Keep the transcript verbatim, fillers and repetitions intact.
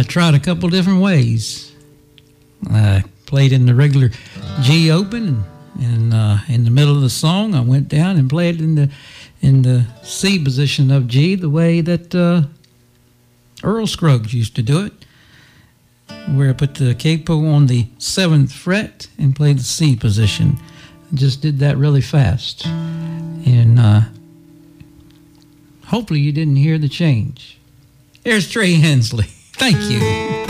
tried a couple different ways. I played in the regular G open, and, and uh, in the middle of the song, I went down and played in the in the C position of G, the way that uh, Earl Scruggs used to do it, where I put the capo on the seventh fret and played the C position. I just did that really fast, and uh, hopefully you didn't hear the change. Here's Trey Hensley. Thank you.